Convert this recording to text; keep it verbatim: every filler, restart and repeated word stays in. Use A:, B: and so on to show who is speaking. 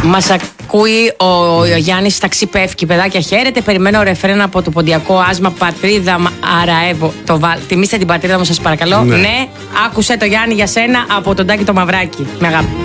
A: Μας ακούει ο, ο Γιάννης Ταξιπεύκη. Παιδάκια, χαίρετε. Περιμένω ρεφρέν από το ποντιακό άσμα πατρίδα Αραεύω. Το βα... Τιμήστε την πατρίδα μου, σας παρακαλώ. Ναι. ναι, άκουσε το Γιάννη για σένα από τον Τάκη το Μαυράκι. Με αγάπη.